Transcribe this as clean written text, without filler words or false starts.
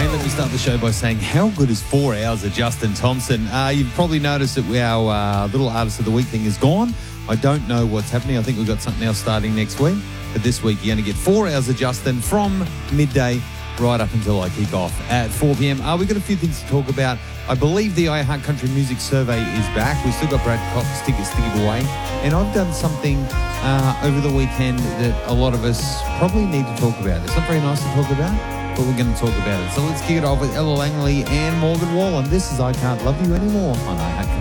Hey, let me start the show by saying how good is 4 hours of Justin Thompson? You've probably noticed that our little Artist of the Week thing is gone. I don't know what's happening. I think we've got something else starting next week. But this week you're going to get 4 hours of Justin from midday right up until I kick off at 4 p.m. We've got a few things to talk about. I believe the iHeart Country Music Survey is back. We've still got Brad Cox tickets to give away. And I've done something over the weekend that a lot of us probably need to talk about. It's not very nice to talk about, but we're going to talk about it. So let's kick it off with Ella Langley and Morgan Wallen. This is I Can't Love You Anymore on iHeart.